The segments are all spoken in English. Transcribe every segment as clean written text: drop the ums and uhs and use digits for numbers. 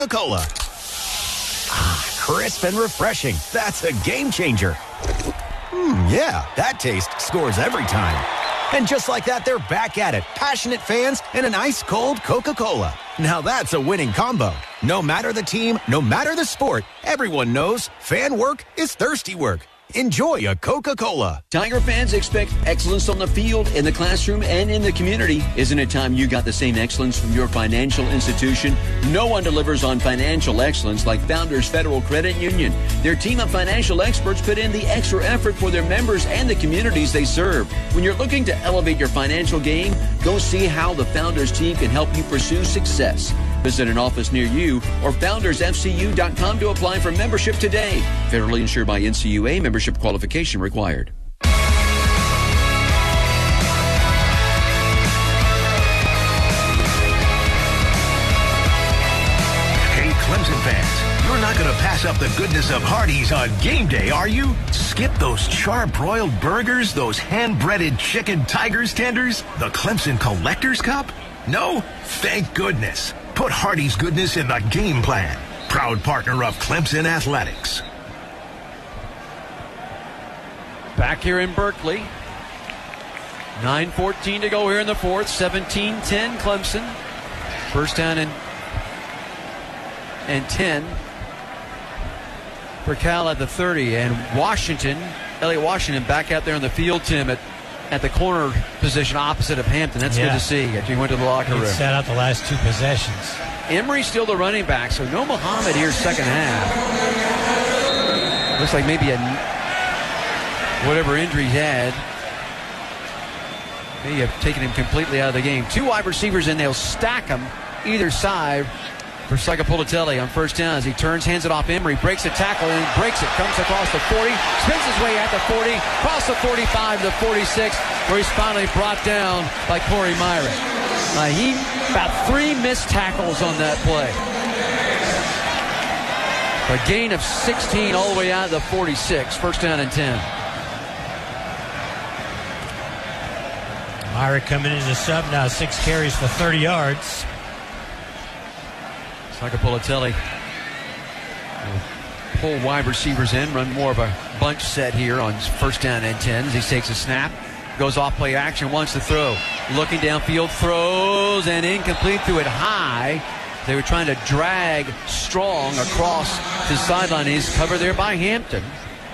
Coca-Cola. Crisp and refreshing. That's a game changer. Yeah, that taste scores every time. And just like that, they're back at it. Passionate fans and an ice-cold Coca-Cola. Now that's a winning combo. No matter the team, no matter the sport, everyone knows fan work is thirsty work. Enjoy a Coca-Cola. Tiger fans expect excellence on the field, in the classroom, and in the community. Isn't it time you got the same excellence from your financial institution? No one delivers on financial excellence like Founders Federal Credit Union. Their team of financial experts put in the extra effort for their members and the communities they serve. When you're looking to elevate your financial game, go see how the Founders team can help you pursue success. Visit an office near you or foundersfcu.com to apply for membership today. Federally insured by NCUA. Membership qualification required. Hey, Clemson fans, you're not going to pass up the goodness of Hardee's on game day, are you? Skip those char-broiled burgers, those hand-breaded chicken Tigers tenders, the Clemson Collector's Cup? No? Thank goodness. Put Hardee's goodness in the game plan. Proud partner of Clemson Athletics. Back here in Berkeley. 9:14 to go here in the fourth. 17-10 Clemson. First down and 10 for Cal at the 30. And Elliot Washington back out there in the field, Tim, at the corner position opposite of Hampton. That's good to see. He went to the locker room. He sat out the last two possessions. Emory's still the running back, so no Muhammad here second half. Looks like maybe whatever injury he had may have taken him completely out of the game. Two wide receivers, and they'll stack them either side for Sagapulitelli on first down as he turns, hands it off Emory, breaks a tackle, and breaks it, comes across the 40, spins his way at the 40, across the 45 to the 46, where he's finally brought down by Corey Myrick. He about 3 missed tackles on that play. A gain of 16 all the way out of the 46, first down and 10. Myrick coming in as a sub now, 6 carries for 30 yards. Sagapulitelli will pull wide receivers in, run more of a bunch set here on first down and 10 as he takes a snap, goes off play action, wants to throw, looking downfield, throws, and incomplete to it high. They were trying to drag Strong across the sideline. He's covered there by Hampton.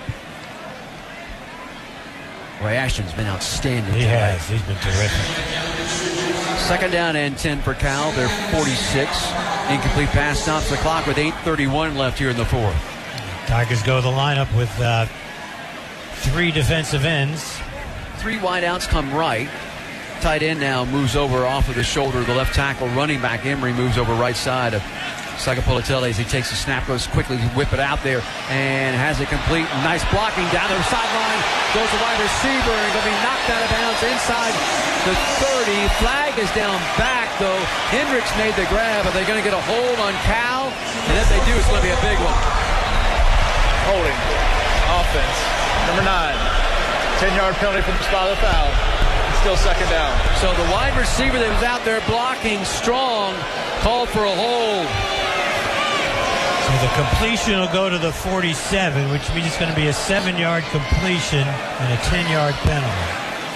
Boy, Ashton's been outstanding. He has. He's been terrific. Second down and 10 for Cal. They're 46. Incomplete pass stops the clock with 8:31 left here in the fourth. Tigers go to the lineup with 3 defensive ends. 3 wideouts come right. Tight end now moves over off of the shoulder of the left tackle. Running back Emory moves over right side of Sagapulitelli as he takes the snap, goes quickly, whip it out there, and has it complete. Nice blocking down the sideline. Goes the wide receiver and going to be knocked out of bounds inside the 30. Flag is down back, though. Hendricks made the grab. Are they going to get a hold on Cal? And if they do, it's going to be a big one. Holding. Offense. Number 9. 10-yard penalty from the spot of the foul. Still second down. So the wide receiver that was out there blocking Strong called for a hold. So the completion will go to the 47, which means it's going to be a 7-yard completion and a 10-yard penalty.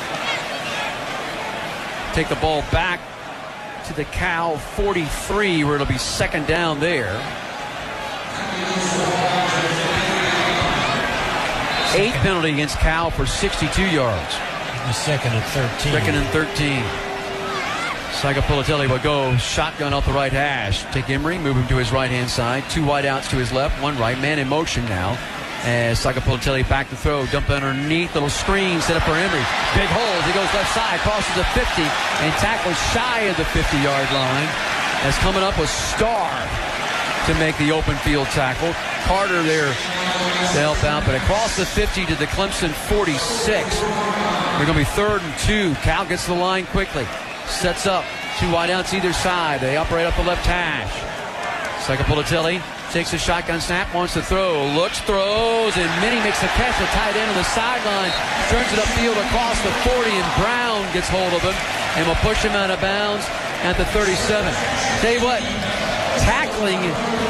Take the ball back to the Cal 43, where it'll be second down there. 8th penalty against Cal for 62 yards. Second and 13. Second and 13. Sagapulitelli will go shotgun off the right hash. Take Emory, move him to his right-hand side. 2 wideouts to his left, 1 right. Man in motion now. As Sagapulitelli back to throw. Dump underneath. Little screen set up for Emory. Big holes. He goes left side. Crosses the 50. And tackles shy of the 50-yard line. As coming up was Starr to make the open field tackle. Carter there to help out. But across the 50 to the Clemson 46. They're going to be 3rd and 2. Cal gets the line quickly. Sets up. 2 wideouts either side. They operate up the left hash. Sagapulitelli takes a shotgun snap, wants to throw, looks, throws, and Minnie makes the catch. The tight end on the sideline turns it upfield across the 40, and Brown gets hold of him and will push him out of bounds at the 37. Tell you what, tackling